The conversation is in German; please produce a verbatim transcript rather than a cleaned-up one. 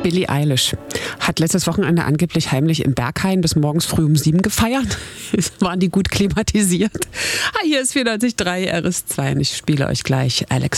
Billie Eilish hat letztes Wochenende angeblich heimlich im Berghain bis morgens früh um sieben gefeiert. Waren die gut klimatisiert? Ah, hier ist vierundneunzig Komma drei R S zwei und ich spiele euch gleich Alex